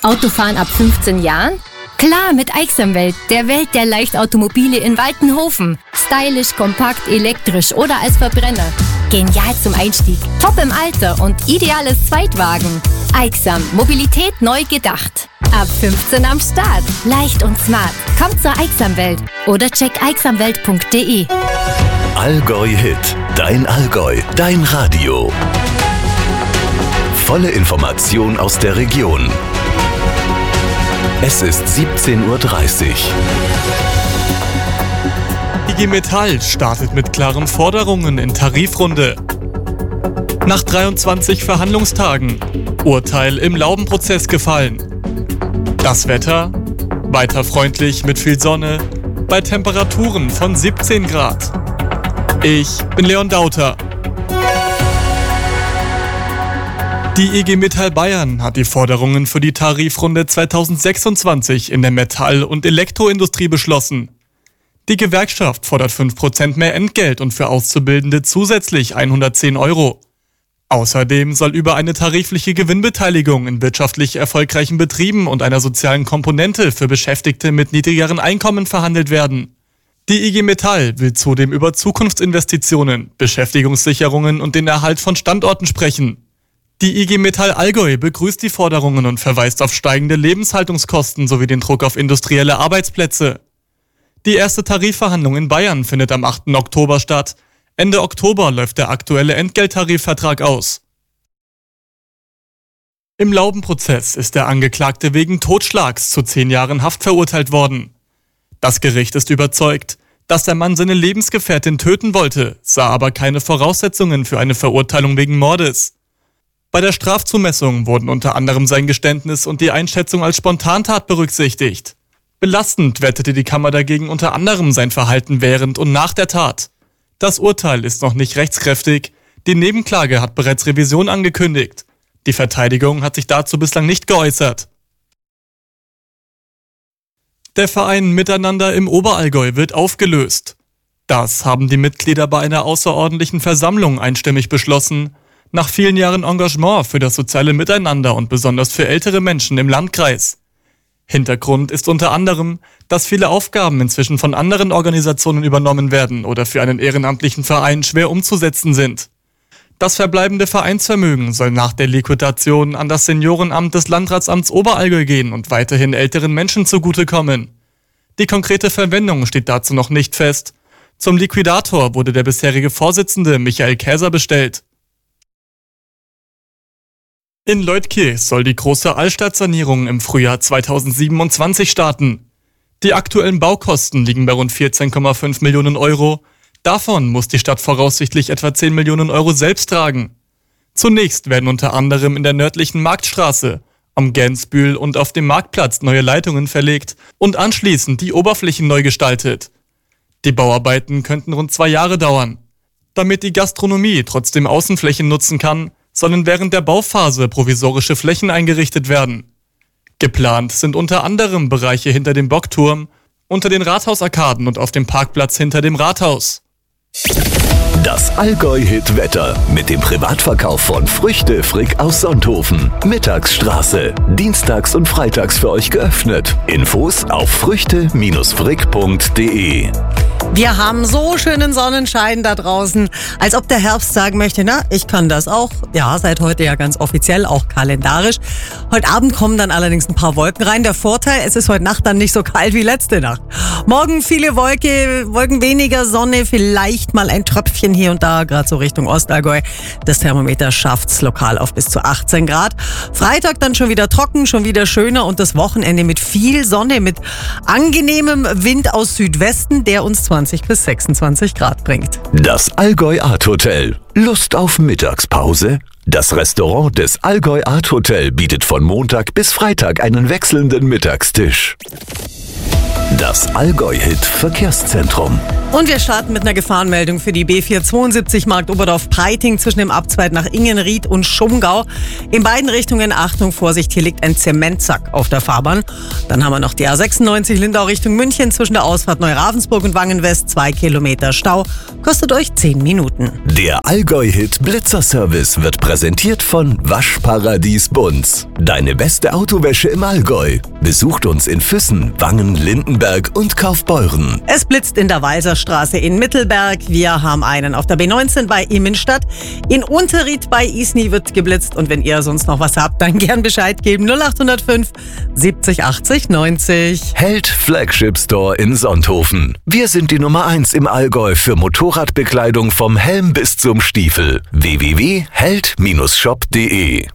Autofahren ab 15 Jahren? Klar, mit Aixamwelt, der Welt der Leichtautomobile in Waltenhofen. Stylisch, kompakt, elektrisch oder als Verbrenner. Genial zum Einstieg, top im Alter und ideales Zweitwagen. Aixam, Mobilität neu gedacht. Ab 15 am Start. Leicht und smart. Kommt zur Aixamwelt oder check aixamwelt.de. Allgäu Hit. Dein Allgäu. Dein Radio. Volle Information aus der Region. Es ist 17:30 Uhr. IG Metall startet mit klaren Forderungen in Tarifrunde. Nach 23 Verhandlungstagen. Urteil im Laubenprozess gefallen. Das Wetter? Weiter freundlich mit viel Sonne. Bei Temperaturen von 17 Grad. Ich bin Leon Dauter. Die IG Metall Bayern hat die Forderungen für die Tarifrunde 2026 in der Metall- und Elektroindustrie beschlossen. Die Gewerkschaft fordert 5% mehr Entgelt und für Auszubildende zusätzlich 110 €. Außerdem soll über eine tarifliche Gewinnbeteiligung in wirtschaftlich erfolgreichen Betrieben und einer sozialen Komponente für Beschäftigte mit niedrigeren Einkommen verhandelt werden. Die IG Metall will zudem über Zukunftsinvestitionen, Beschäftigungssicherungen und den Erhalt von Standorten sprechen. Die IG Metall Allgäu begrüßt die Forderungen und verweist auf steigende Lebenshaltungskosten sowie den Druck auf industrielle Arbeitsplätze. Die erste Tarifverhandlung in Bayern findet am 8. Oktober statt. Ende Oktober läuft der aktuelle Entgelttarifvertrag aus. Im Laubenprozess ist der Angeklagte wegen Totschlags zu 10 Jahren Haft verurteilt worden. Das Gericht ist überzeugt, dass der Mann seine Lebensgefährtin töten wollte, sah aber keine Voraussetzungen für eine Verurteilung wegen Mordes. Bei der Strafzumessung wurden unter anderem sein Geständnis und die Einschätzung als Spontantat berücksichtigt. Belastend wertete die Kammer dagegen unter anderem sein Verhalten während und nach der Tat. Das Urteil ist noch nicht rechtskräftig. Die Nebenklage hat bereits Revision angekündigt. Die Verteidigung hat sich dazu bislang nicht geäußert. Der Verein Miteinander im Oberallgäu wird aufgelöst. Das haben die Mitglieder bei einer außerordentlichen Versammlung einstimmig beschlossen, nach vielen Jahren Engagement für das soziale Miteinander und besonders für ältere Menschen im Landkreis. Hintergrund ist unter anderem, dass viele Aufgaben inzwischen von anderen Organisationen übernommen werden oder für einen ehrenamtlichen Verein schwer umzusetzen sind. Das verbleibende Vereinsvermögen soll nach der Liquidation an das Seniorenamt des Landratsamts Oberallgäu gehen und weiterhin älteren Menschen zugutekommen. Die konkrete Verwendung steht dazu noch nicht fest. Zum Liquidator wurde der bisherige Vorsitzende Michael Käser bestellt. In Leutkirch soll die große Altstadtsanierung im Frühjahr 2027 starten. Die aktuellen Baukosten liegen bei rund 14,5 Millionen €. Davon muss die Stadt voraussichtlich etwa 10 Millionen € selbst tragen. Zunächst werden unter anderem in der nördlichen Marktstraße, am Gänsbühl und auf dem Marktplatz neue Leitungen verlegt und anschließend die Oberflächen neu gestaltet. Die Bauarbeiten könnten rund 2 Jahre dauern. Damit die Gastronomie trotzdem Außenflächen nutzen kann, sollen während der Bauphase provisorische Flächen eingerichtet werden. Geplant sind unter anderem Bereiche hinter dem Bockturm, unter den Rathausarkaden und auf dem Parkplatz hinter dem Rathaus. Das Allgäu-Hit-Wetter mit dem Privatverkauf von Früchte Frick aus Sonthofen. Mittagsstraße. Dienstags und freitags für euch geöffnet. Infos auf früchte-frick.de. Wir haben so schönen Sonnenschein da draußen, als ob der Herbst sagen möchte, na, ich kann das auch. Ja, seit heute ja ganz offiziell, auch kalendarisch. Heute Abend kommen dann allerdings ein paar Wolken rein. Der Vorteil, es ist heute Nacht dann nicht so kalt wie letzte Nacht. Morgen viele Wolken weniger Sonne, vielleicht mal ein Tröpfchen hier und da, gerade so Richtung Ostallgäu. Das Thermometer schafft's lokal auf bis zu 18 Grad. Freitag dann schon wieder trocken, schon wieder schöner und das Wochenende mit viel Sonne, mit angenehmem Wind aus Südwesten, der uns 20 bis 26 Grad bringt. Das Allgäu Art Hotel. Lust auf Mittagspause? Das Restaurant des Allgäu Art Hotel bietet von Montag bis Freitag einen wechselnden Mittagstisch. Das Allgäu-Hit Verkehrszentrum. Und wir starten mit einer Gefahrenmeldung für die B472 Markt Oberdorf-Preiting zwischen dem Abzweig nach Ingenried und Schongau. In beiden Richtungen Achtung, Vorsicht, hier liegt ein Zementsack auf der Fahrbahn. Dann haben wir noch die A96 Lindau Richtung München zwischen der Ausfahrt Neuravensburg und Wangenwest. 2 Kilometer Stau, kostet euch 10 Minuten. Der Allgäu-Hit Blitzerservice wird präsentiert von Waschparadies Bunz. Deine beste Autowäsche im Allgäu. Besucht uns in Füssen, Wangen, Lindenberg und Kaufbeuren. Es blitzt in der Walserstraße in Mittelberg. Wir haben einen auf der B19 bei Immenstadt. In Unterried bei Isny wird geblitzt. Und wenn ihr sonst noch was habt, dann gern Bescheid geben. 0805 70 80 90. Held Flagship Store in Sonthofen. Wir sind die Nummer 1 im Allgäu für Motorradbekleidung vom Helm bis zum Stiefel. www.held-shop.de.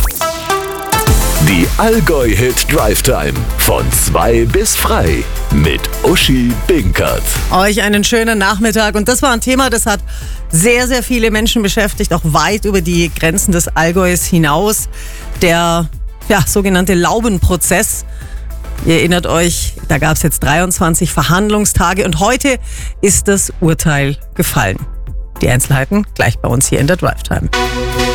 Die Allgäu-Hit Drive Time. Von 2 bis frei. Mit Uschi Binkert. Euch einen schönen Nachmittag. Und das war ein Thema, das hat sehr, sehr viele Menschen beschäftigt, auch weit über die Grenzen des Allgäus hinaus. Der sogenannte Laubenprozess. Ihr erinnert euch, da gab es jetzt 23 Verhandlungstage und heute ist das Urteil gefallen. Die Einzelheiten gleich bei uns hier in der Drive Time.